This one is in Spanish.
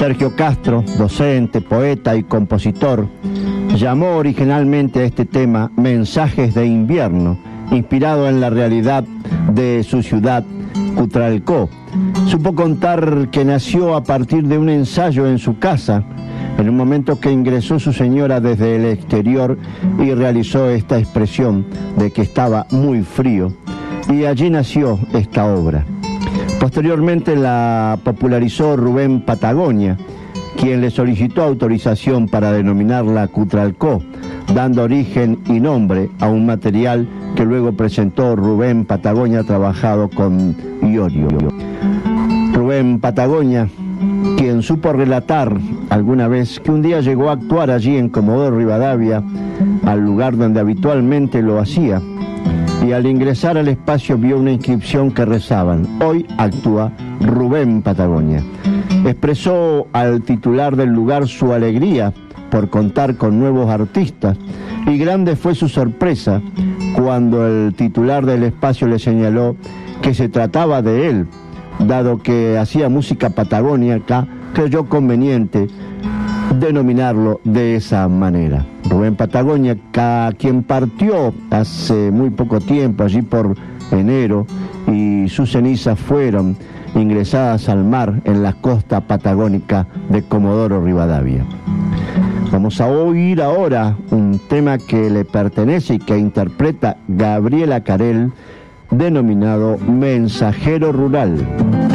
Sergio Castro, docente, poeta y compositor, llamó originalmente a este tema Mensajes de invierno, inspirado en la realidad de su ciudad, Cutralcó. Supo contar que nació a partir de un ensayo en su casa, en un momento que ingresó su señora desde el exterior y realizó esta expresión de que estaba muy frío, y allí nació esta obra. Posteriormente la popularizó Rubén Patagonia, quien le solicitó autorización para denominarla Cutralcó, dando origen y nombre a un material que luego presentó Rubén Patagonia trabajado con Iorio. Rubén Patagonia, quien supo relatar alguna vez que un día llegó a actuar allí en Comodoro Rivadavia, al lugar donde habitualmente lo hacía, y al ingresar al espacio vio una inscripción que rezaban: hoy actúa Rubén Patagonia. Expresó al titular del lugar su alegría por contar con nuevos artistas, y grande fue su sorpresa cuando el titular del espacio le señaló que se trataba de él. Dado que hacía música patagónica, creyó conveniente denominarlo de esa manera. Rubén Patagonia, quien partió hace muy poco tiempo, allí por enero, y sus cenizas fueron ingresadas al mar en la costa patagónica de Comodoro Rivadavia. Vamos a oír ahora un tema que le pertenece y que interpreta Gabriela Carel, denominado Mensajero Rural.